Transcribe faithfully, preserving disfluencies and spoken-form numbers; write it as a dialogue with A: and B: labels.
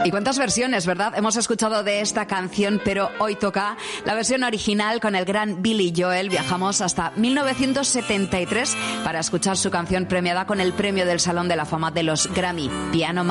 A: Y cuántas versiones, ¿verdad? Hemos escuchado de esta canción, pero hoy toca la versión original con el gran Billy Joel. Viajamos hasta mil novecientos setenta y tres para escuchar su canción premiada con el premio del Salón de la Fama de los Grammy, Piano Man.